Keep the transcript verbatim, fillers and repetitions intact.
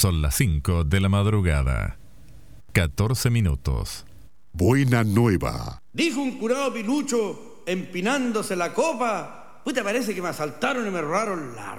Son las cinco de la madrugada. catorce minutos. Buena nueva. Dijo un curado pilucho, empinándose la copa: puta, parece que me asaltaron y me robaron la